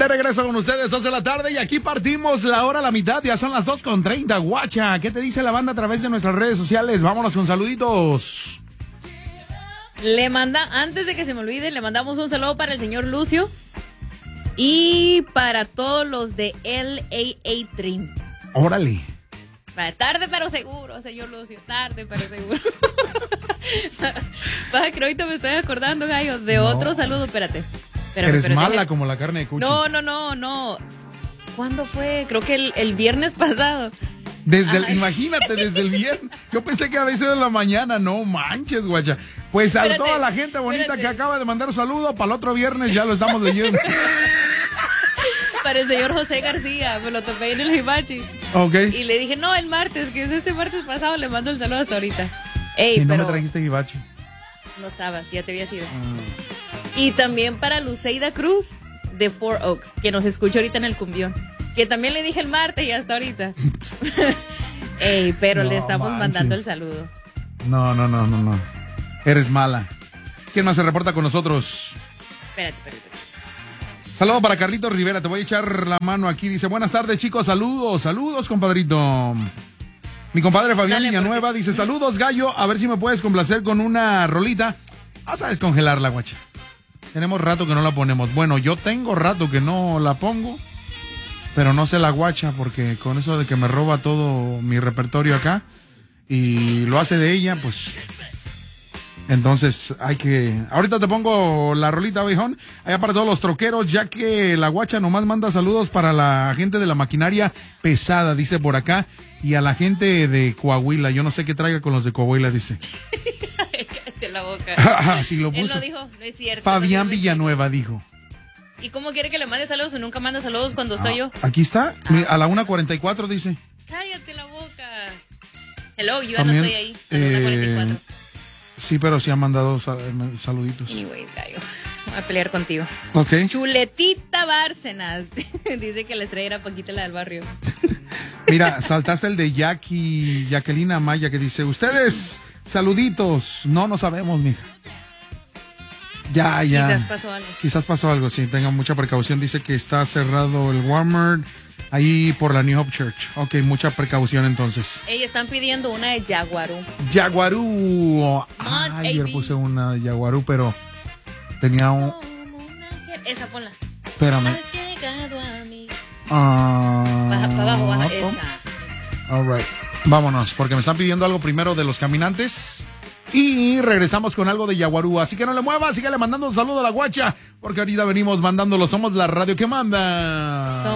De regreso con ustedes, 2 de la tarde, y aquí partimos la hora a la mitad, ya son las 2:30, guacha. ¿Qué te dice la banda a través de nuestras redes sociales? Vámonos con saluditos. Antes de que se me olvide, le mandamos un saludo para el señor Lucio y para todos los de LAA Dream. Órale. Tarde pero seguro, señor Lucio, tarde pero seguro. Baja que ahorita me estoy acordando, gallo, de otro saludo, espérate. Eres mala como la carne de cuchi. No. ¿Cuándo fue? Creo que el viernes pasado. Imagínate, desde el viernes. Yo pensé que había sido en la mañana. No manches, guacha. Pues a toda la gente bonita que acaba de mandar un saludo, para el otro viernes ya lo estamos leyendo. Para el señor José García, me lo topé en el Hibachi. Ok. Y le dije, no, el martes, que es este martes pasado, le mando el saludo hasta ahorita. Y no me trajiste Hibachi. No estabas, ya te había sido. Y también para Luceida Cruz, de Four Oaks, que nos escucha ahorita en el cumbión. Que también le dije el martes y hasta ahorita. Pero le estamos mandando el saludo. No. Eres mala. ¿Quién más se reporta con nosotros? Espérate. Saludo para Carlitos Rivera, te voy a echar la mano aquí. Dice, buenas tardes, chicos, saludos, compadrito. Mi compadre Fabián Villanueva dice, saludos, gallo, a ver si me puedes complacer con una rolita. Vas a descongelarla, guacha. Tenemos rato que no la ponemos. Bueno, yo tengo rato que no la pongo, pero no sé la guacha, porque con eso de que me roba todo mi repertorio acá y lo hace de ella, pues... Entonces ahorita te pongo la rolita, viejón, allá para todos los troqueros, ya que la guacha nomás manda saludos para la gente de la maquinaria pesada, dice por acá, y a la gente de Coahuila. Yo no sé qué traiga con los de Coahuila, dice. Cállate la boca. Así lo puso. Él lo dijo, no es cierto. Fabián Villanueva dijo. ¿Y cómo quiere que le mande saludos o nunca manda saludos cuando estoy yo? Aquí está, a la 1:44 dice. Cállate la boca. Hello, yo también, no estoy ahí, a la 1:44. Sí, pero sí han mandado saluditos. Anyway, gallo, voy a pelear contigo. Ok. Chuletita Bárcenas. Dice que la estrella era Paquita, la del barrio. Mira, saltaste el de Jacqueline Amaya, que dice, ustedes, saluditos. No sabemos, mija. Ya. Quizás pasó algo, sí. Tengan mucha precaución. Dice que está cerrado el Walmart ahí por la New Hope Church. Ok, mucha precaución entonces. Están pidiendo una de Jaguarú. Ayer puse una de Jaguarú, pero tenía un... Esa, ponla. Espérame. Has llegado a mí. Baja para abajo, baja esa. All right. Vámonos, porque me están pidiendo algo primero de Los Caminantes. Y regresamos con algo de Yaguarú. Así que no le muevas, síguele mandando un saludo a la guacha, porque ahorita venimos mandándolo. Somos la radio que manda.